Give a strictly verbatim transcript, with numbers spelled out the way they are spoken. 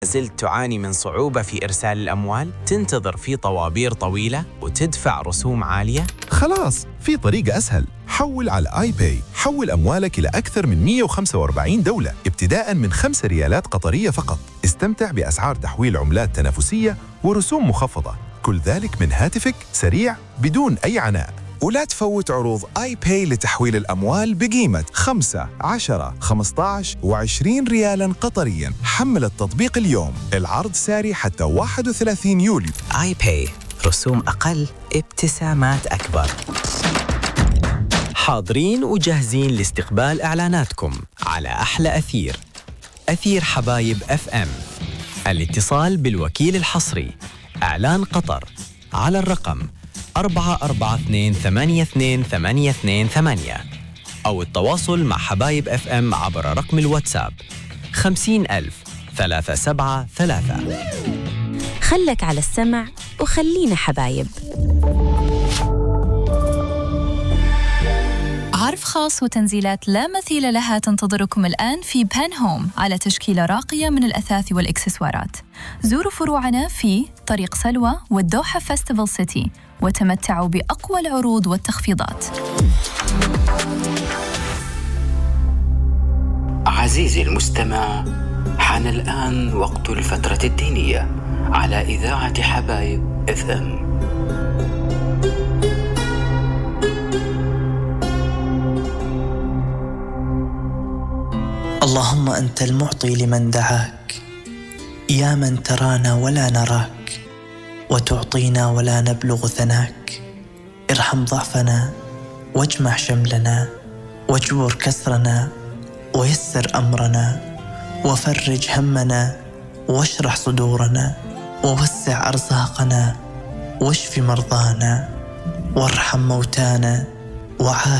زلت تعاني من صعوبة في إرسال الأموال؟ تنتظر في طوابير طويلة وتدفع رسوم عالية؟ خلاص، في طريقة أسهل. حول على آي باي. حول أموالك إلى أكثر من مئة وخمسة وأربعين دولة ابتداء من خمس ريالات قطرية فقط. استمتع بأسعار تحويل عملات تنافسية ورسوم مخفضة، كل ذلك من هاتفك، سريع بدون أي عناء. ولا تفوت عروض آي باي لتحويل الأموال بقيمة خمسة، عشرة، خمسة عشر وعشرين ريالاً قطرياً. حمل التطبيق اليوم، العرض ساري حتى واحد وثلاثين يوليو. آي باي، رسوم أقل، ابتسامات أكبر. حاضرين وجاهزين لاستقبال إعلاناتكم على أحلى أثير، أثير حبايب أف أم. الاتصال بالوكيل الحصري إعلان قطر على الرقم أربعة أربعة اثنين ثمانية اثنين ثمانية اثنين ثمانية أو التواصل مع حبايب أف أم عبر رقم الواتساب خمسين ألف ثلاثة سبعة ثلاثة. خلك على السمع وخلينا حبايب. عرض خاص وتنزيلات لا مثيل لها تنتظركم الآن في بان هوم على تشكيلة راقية من الأثاث والإكسسوارات. زوروا فروعنا في طريق سلوى والدوحة فيستيفال سيتي وتمتعوا بأقوى العروض والتخفيضات. عزيزي المستمع، حان الآن وقت الفترة الدينية على إذاعة حبايب اف ام. اللهم أنت المعطي لمن دعاك، يا من ترانا ولا نراك وتعطينا ولا نبلغ ثناك. ارحم ضعفنا واجمع شملنا واجبر كسرنا ويسر أمرنا وفرج همنا واشرح صدورنا ووسع أرزاقنا واشف مرضانا وارحم موتانا وعافنا